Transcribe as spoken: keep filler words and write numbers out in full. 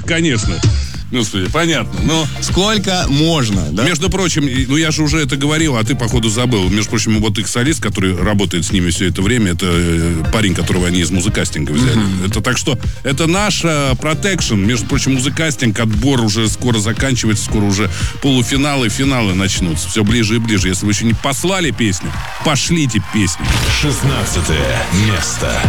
конечно. Господи, понятно. Но сколько можно, да? Между прочим, ну я же уже это говорил, а ты, походу, забыл. Между прочим, вот их солист, который работает с ними все это время, это парень, которого они из музыкастинга взяли. Mm-hmm. Это так что, это наш протекшн. Между прочим, музыкастинг, отбор уже скоро заканчивается, скоро уже полуфиналы, финалы начнутся. Все ближе и ближе. Если вы еще не послали песню, пошлите песню. шестнадцатое место.